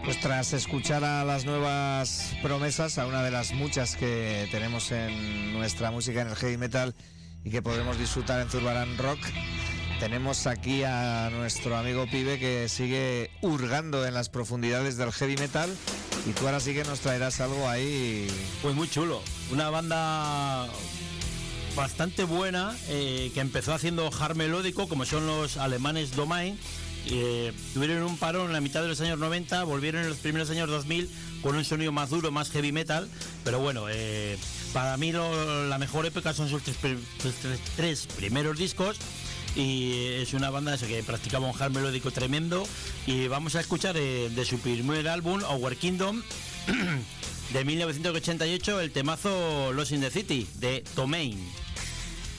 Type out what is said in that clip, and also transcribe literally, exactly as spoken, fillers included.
Pues tras escuchar a las nuevas promesas, a una de las muchas que tenemos en nuestra música en el heavy metal y que podremos disfrutar en Zurbarán Rock, tenemos aquí a nuestro amigo Pibe, que sigue hurgando en las profundidades del heavy metal, y tú ahora sí que nos traerás algo ahí. Pues muy chulo, una banda bastante buena, eh, que empezó haciendo hard melódico, como son los alemanes Domain. Eh, tuvieron un parón en la mitad de los años noventa, volvieron en los primeros años dos mil con un sonido más duro, más heavy metal, pero bueno, eh, para mí lo, la mejor época son sus tres, sus tres, tres primeros discos, y es una banda eso, que practicaba un hard melódico tremendo. Y vamos a escuchar eh, de su primer álbum, Our Kingdom, de mil novecientos ochenta y ocho, el temazo Lost in the City, de Domain.